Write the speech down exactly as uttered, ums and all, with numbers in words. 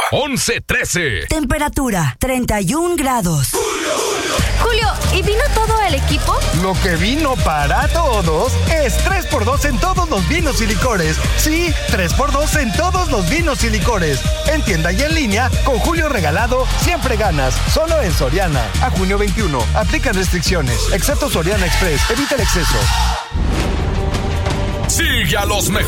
once trece. Temperatura treinta y un grados. Julio, ¿y vino todo el equipo? Lo que vino para todos es tres por dos en todos los vinos y licores. Sí, tres por dos en todos los vinos y licores. En tienda y en línea, con Julio regalado, siempre ganas. Solo en Soriana. A junio veintiuno. Aplican restricciones. Excepto Soriana Express. Evita el exceso. Sigue a los mejores.